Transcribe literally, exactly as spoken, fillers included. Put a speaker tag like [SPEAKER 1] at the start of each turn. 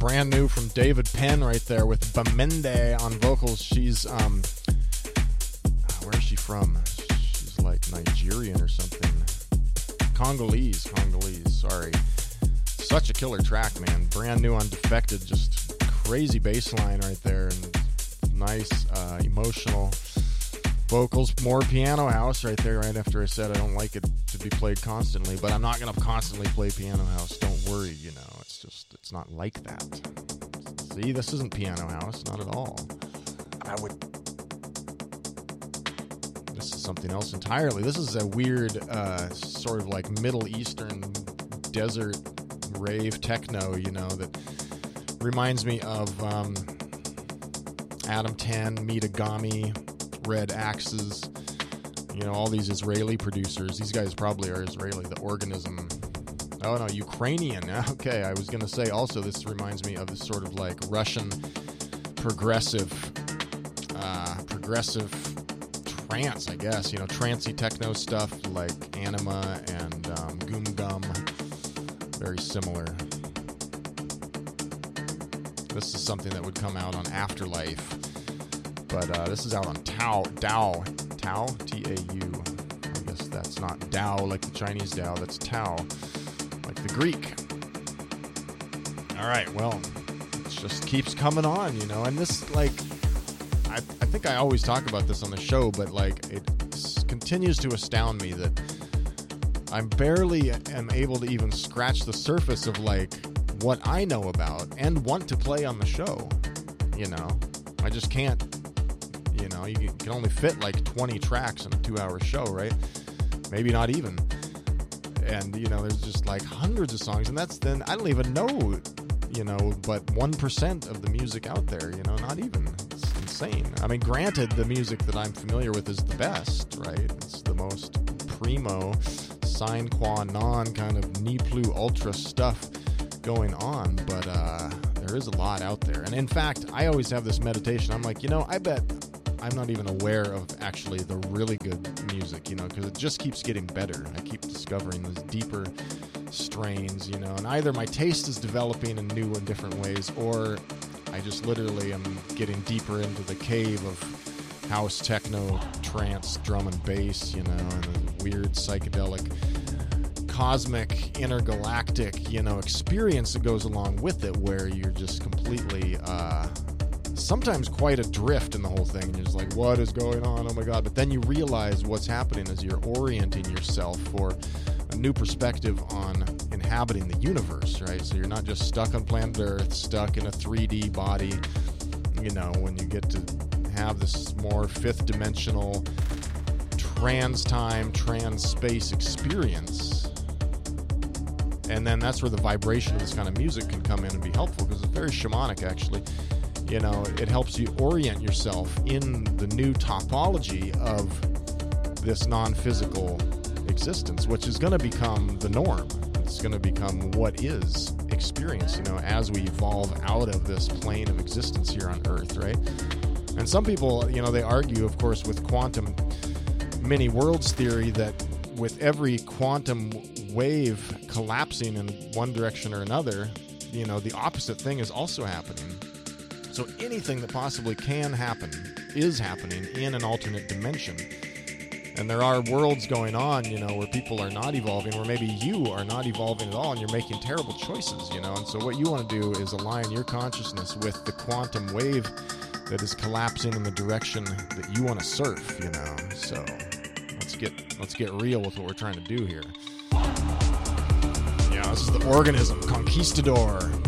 [SPEAKER 1] brand new from David Penn right there with Bamende on vocals. She's, um, where is she from? She's like Nigerian or something. Congolese, Congolese, sorry. Such a killer track, man. Brand new on Defected, just crazy bass line right there, and nice, uh, emotional vocals. More piano house right there, right after I said I don't like it to be played constantly, but I'm not going to constantly play piano house. Don't worry, you know. It's just, it's not like that. See, this isn't piano house, not at all. I would... This is something else entirely. This is a weird, uh, sort of like Middle Eastern desert rave techno, you know, that reminds me of um, Adam ten, Mitagami, Red Axes, you know, all these Israeli producers. These guys probably are Israeli. The Organism. Oh, no, Ukrainian. Okay, I was going to say also this reminds me of this sort of like Russian progressive, uh, progressive trance, I guess. You know, trancey techno stuff like Anima and um, Goom Gum. Very similar. This is something that would come out on Afterlife. But uh, this is out on Tao. Tao. Tao? T A U. I guess that's not Dao like the Chinese Dao. That's Tao. Like the Greek. Alright, well, it just keeps coming on, you know. And this, like, I, I think I always talk about this on the show, but, like, it continues to astound me that I barely am able to even scratch the surface of, like, what I know about and want to play on the show, you know. I just can't. You know, you can only fit like twenty tracks in a two-hour show, right? Maybe not even. And, you know, there's just like hundreds of songs, and that's then, I don't even know, you know, but one percent of the music out there, you know, not even. It's insane. I mean, granted, the music that I'm familiar with is the best, right? It's the most primo, sine qua non kind of ni plus ultra stuff going on, but uh, there is a lot out there. And in fact, I always have this meditation. I'm like, you know, I bet I'm not even aware of actually the really good music, you know, because it just keeps getting better. I keep discovering these deeper strains, you know, and either my taste is developing in new and different ways, or I just literally am getting deeper into the cave of house, techno, trance, drum and bass, you know, and the weird psychedelic, cosmic, intergalactic, you know, experience that goes along with it, where you're just completely, uh, sometimes quite adrift in the whole thing, and you're just like, what is going on? Oh my God. But then you realize what's happening as you're orienting yourself for a new perspective on inhabiting the universe, right? So you're not just stuck on planet Earth, stuck in a three D body, you know, when you get to have this more fifth dimensional trans-time, trans-space experience. And then that's where the vibration of this kind of music can come in and be helpful, because it's very shamanic, actually. You know, it helps you orient yourself in the new topology of this non-physical existence, which is going to become the norm. It's going to become what is experience, you know, as we evolve out of this plane of existence here on Earth, right? And some people, you know, they argue, of course, with quantum many worlds theory, that with every quantum wave collapsing in one direction or another, you know, the opposite thing is also happening. So anything that possibly can happen is happening in an alternate dimension. And there are worlds going on, you know, where people are not evolving, where maybe you are not evolving at all and you're making terrible choices, you know. And so what you want to do is align your consciousness with the quantum wave that is collapsing in the direction that you want to surf, you know. So let's get let's get real with what we're trying to do here. Yeah, this is the Organism, Conquistador.